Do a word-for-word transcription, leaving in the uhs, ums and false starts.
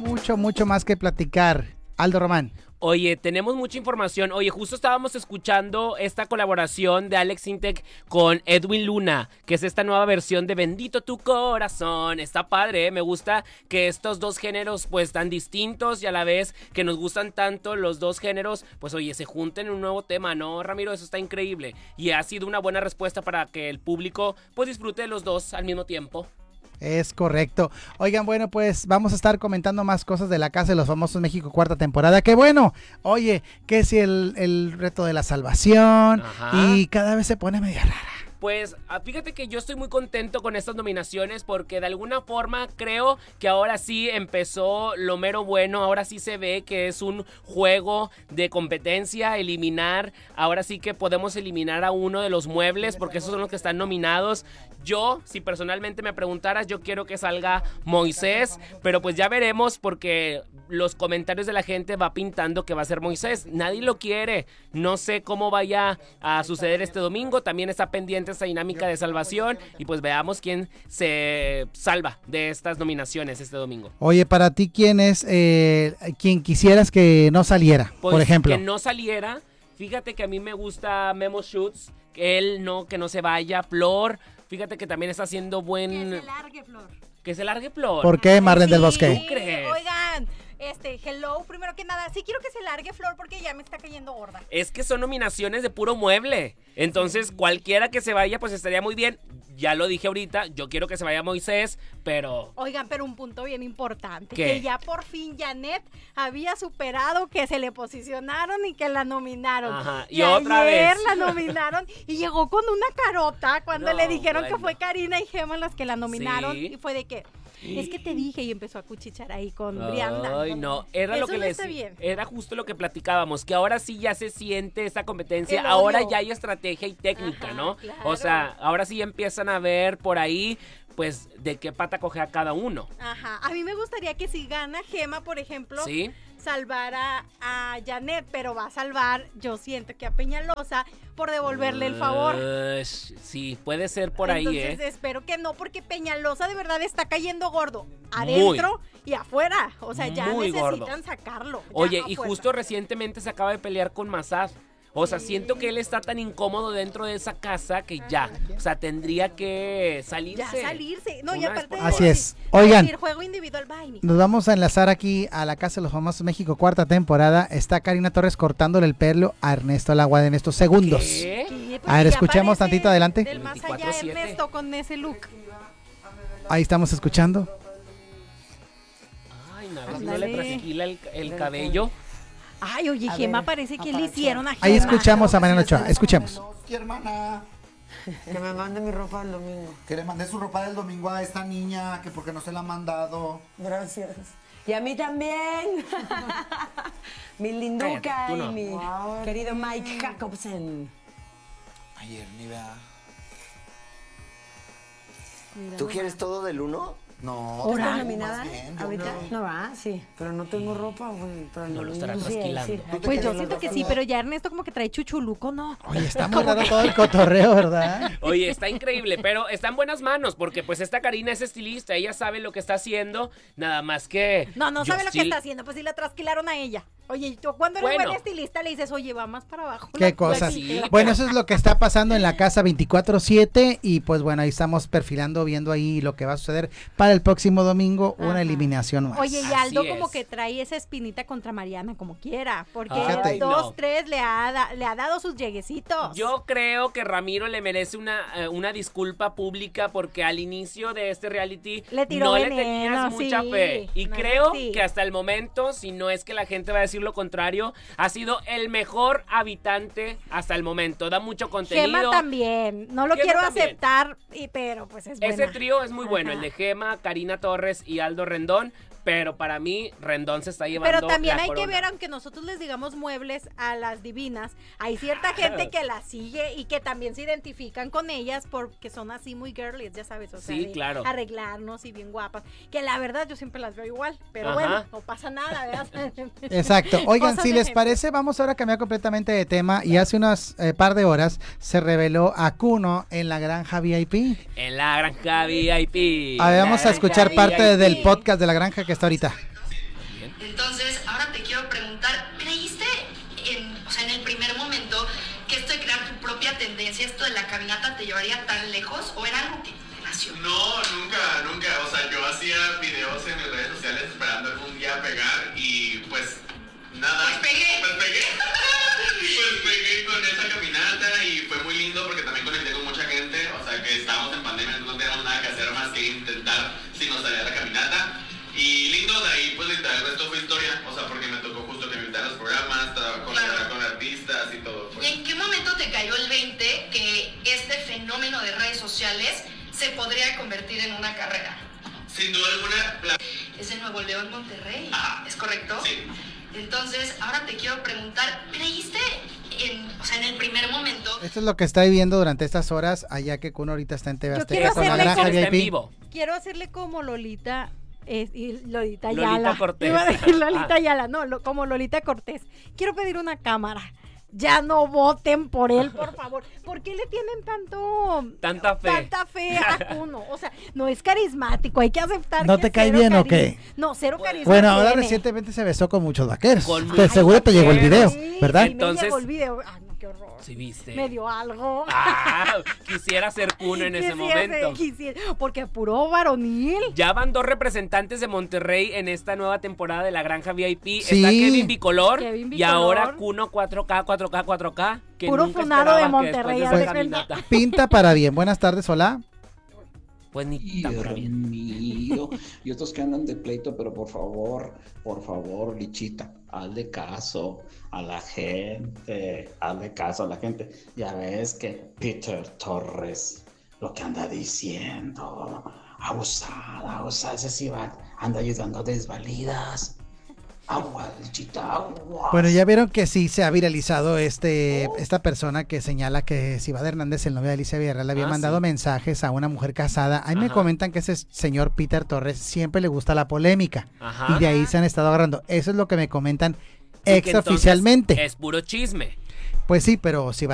mucho, mucho más que platicar. Aldo Román. Oye, tenemos mucha información. Oye, justo estábamos escuchando esta colaboración de Alex Intec con Edwin Luna, que es esta nueva versión de Bendito tu corazón. Está padre, ¿eh? Me gusta que estos dos géneros pues tan distintos y a la vez que nos gustan tanto los dos géneros, pues oye, se junten en un nuevo tema, ¿no, Ramiro? Eso está increíble. Y ha sido una buena respuesta para que el público pues disfrute de los dos al mismo tiempo. Es correcto. Oigan, bueno, pues vamos a estar comentando más cosas de La Casa de los Famosos México, cuarta temporada. ¡Qué bueno! Oye, que si el, el reto de la salvación. Ajá. Y cada vez se pone media rara. Pues fíjate que yo estoy muy contento con estas nominaciones porque de alguna forma creo que ahora sí empezó lo mero bueno, ahora sí se ve que es un juego de competencia, eliminar, ahora sí que podemos eliminar a uno de los muebles porque esos son los que están nominados. Yo, si personalmente me preguntaras, yo quiero que salga Moisés, pero pues ya veremos porque los comentarios de la gente va pintando que va a ser Moisés. Nadie lo quiere, no sé cómo vaya a suceder este domingo, también está pendiente esta dinámica de salvación y pues veamos quién se salva de estas nominaciones este domingo. Oye, para ti, ¿quién es eh, quien quisieras que no saliera, pues, por ejemplo? Que no saliera, fíjate que a mí me gusta Memo Schutz, que él no, que no se vaya, Flor, fíjate que también está haciendo buen... Que se largue, Flor. Que se largue, Flor. ¿Por qué, Marlene sí, del Bosque? ¿Tú crees? Oigan, este, hello, primero que nada, sí quiero que se largue, Flor, porque ya me está cayendo gorda. Es que son nominaciones de puro mueble. Entonces, cualquiera que se vaya, pues estaría muy bien. Ya lo dije ahorita, yo quiero que se vaya Moisés, pero... Oigan, pero un punto bien importante, ¿qué? Que ya por fin Janet había superado que se le posicionaron y que la nominaron. Ajá, y, y otra ayer vez. la nominaron y llegó con una carota cuando No, le dijeron bueno. que fue Karina y Gemma las que la nominaron. Sí. Y fue de que, es que te dije, y empezó a cuchichar ahí con Brianda. Ay, no, era lo Eso que no les está bien. era justo lo que platicábamos, que ahora sí ya se siente esta competencia, El ahora odio. ya hay estrategia y técnica, Ajá, ¿no? claro. O sea, ahora sí empiezan a ver por ahí, pues, de qué pata coge a cada uno. Ajá, a mí me gustaría que si gana Gemma, por ejemplo, ¿Sí? salvara a Janet, pero va a salvar, yo siento que a Peñalosa por devolverle el favor. Uh, sí, puede ser por ahí, Entonces, ¿eh? espero que no, porque Peñalosa de verdad está cayendo gordo, adentro Muy, y afuera. O sea, ya muy necesitan gordo. sacarlo. ya Oye, no y fuerza. justo recientemente se acaba de pelear con Mazad. O sea, siento que él está tan incómodo dentro de esa casa que ya, o sea, tendría que salirse. Ya salirse. No, y Una aparte vez de por Así decir- es. Oigan. decir juego individual, bye, mijo. Nos vamos a enlazar aquí a La Casa de los Famosos México, cuarta temporada. Está Karina Torres cortándole el pelo a Ernesto Laguada en estos segundos. ¿Qué? Sí, pues A ver, ya escuchemos parece tantito adelante. Del más allá, veinticuatro siete. Ernesto, con ese look. Ahí estamos escuchando. Ay, nada más no Ándale. le trasquila el, el cabello. Ay, oye, A Gemma, ver, parece que le aparacha. hicieron a Gemma. Ahí escuchamos a Mariana Ochoa. Escuchemos. Mi hermana, Que me mande mi ropa el domingo. que le mandé su ropa del domingo a esta niña, que porque no se la ha mandado. Gracias. Y a mí también. Mi linduca Cállate, tú no. y mi Wow. querido Mike Jacobsen. Ayer ni vea. ¿Tú quieres todo del uno? No, ¿Ahora tú nominada? más bien, yo ¿Ahorita? no. No va, sí. Pero no tengo ropa, güey. Pero el No lo domingo estará sí, trasquilando. sí. ¿Tú te Pues quieres yo la siento que ropa? sí, pero ya Ernesto como que trae chuchuluco, ¿no? Oye, está muy raro todo el cotorreo, ¿verdad? Oye, está increíble, pero está en buenas manos porque pues esta Karina es estilista, ella sabe lo que está haciendo, nada más que... No, no yo sabe lo que sí- está haciendo, pues sí la trasquilaron a ella. Oye, y tú cuando eres Bueno. buen estilista le dices, oye, va más para abajo. Qué la- cosas. Sí. Bueno, eso es lo que está pasando en La Casa veinticuatro siete y pues bueno, ahí estamos perfilando, viendo ahí lo que va a suceder para el próximo domingo, una Ajá. eliminación más. Oye, y Así Aldo como es. que trae esa espinita contra Mariana, como quiera, porque Fíjate. dos, no. tres le ha, da- le ha dado sus lleguecitos. Yo creo que Ramiro le merece una, eh, una disculpa pública porque al inicio de este reality Le tiró no le veneno, tenías mucha sí. fe. Y No, creo sí. que hasta el momento, si no es que la gente va a decir lo contrario, ha sido el mejor habitante hasta el momento. Da mucho contenido. Gema también, no lo Gema quiero también. aceptar, y, pero pues es buena. Ese trío es muy bueno, Ajá. el de Gema, Karina Torres y Aldo Rendón. Pero para mí, Rendón se está llevando Pero también la hay que corona. ver, aunque nosotros les digamos muebles a las divinas, hay cierta gente que las sigue y que también se identifican con ellas porque son así muy girly, ya sabes, o sea, Sí, de claro. arreglarnos y bien guapas, que la verdad yo siempre las veo igual, pero Ajá. bueno, no pasa nada, ¿verdad? Exacto. Oigan, Cosas si de les gente. parece, vamos ahora a cambiar completamente de tema y hace unas eh, par de horas se reveló a Kuno en la granja V I P. En la granja V I P. A ver, vamos a La escuchar granja parte V I P. del podcast de la granja que está ahorita. caminata te llevaría tan lejos o era algo que te nació? No, nunca, nunca. O sea, yo hacía videos en mis redes sociales esperando algún día pegar y pues nada. Pues pegué. Pues pegué. Pues pegué con esa caminata y fue muy lindo porque también conecté con mucha gente. O sea, que estábamos en pandemia, no teníamos nada que hacer más que intentar si nos salía la caminata. Y lindo, de ahí pues literal el resto fue historia. O sea, porque me tocó justo que me invitaran a los programas, con, Claro. con artistas y todo. Pues. ¿Y en qué momento te cayó el veinte que este fenómeno de redes sociales se podría convertir en una carrera? Sin duda alguna, la... Es en Nuevo León, Monterrey, Ajá. ¿es correcto? Sí. Entonces, ahora te quiero preguntar, ¿creíste en, o sea, en el primer momento? Esto es lo que está viviendo durante estas horas, allá que Kuno ahorita está en T V Yo Azteca quiero con la hacerle granja como- Está en V I P. vivo. Quiero hacerle como Lolita, eh, y Lolita Lolita Ayala. Cortés. Iba a decir Lolita Ah. Ayala, no, lo- como Lolita Cortés. Quiero pedir una cámara. Ya no voten por él, por favor. ¿Por qué le tienen tanto Tanta fe. tanta fe a Kuno? O sea, no es carismático, hay que aceptar ¿No que te cae cero bien o carisma- qué? No, cero carisma. Bueno, ahora tiene. recientemente se besó con muchos vaqueros. Con Te- muchos seguro te llegó el video, vaqueros. Sí, ¿verdad? sí, Entonces- me llegó el video. Ay, no, qué horror. Sí, viste. Me dio algo. Ah, quisiera ser Kuno en ese Quisiera momento. ser- quisiera- porque puro varonil. Ya van dos representantes de Monterrey en esta nueva temporada de la Granja V I P. Sí. Está Kevin Bicolor, Kevin y Bicolor. ahora Kuno cuatro K, cuatro K, cuatro K. Que Puro nunca funado esperaba de que Monterrey, después haz de de esa cuenta. caminata. Pinta para bien. Buenas tardes, hola. Pues ni tan para bien. mío. Y otros que andan de pleito, pero por favor, por favor, Lichita, hazle caso a la gente, hazle caso a la gente. Ya ves que Peter Torres, lo que anda diciendo, abusada, abusada, ese sí va, anda ayudando a desvalidas. Agua, Lichita, agua. Bueno, ya vieron que sí se ha viralizado este esta persona que señala que Cibada Hernández, el novio de Alicia Villarreal, le había Ah, mandado sí. mensajes a una mujer casada. Ahí me Ajá. comentan que ese señor Peter Torres siempre le gusta la polémica. Ajá. Y de ahí se han estado agarrando. Eso es lo que me comentan Y que entonces exoficialmente. Es puro chisme. Pues sí, pero si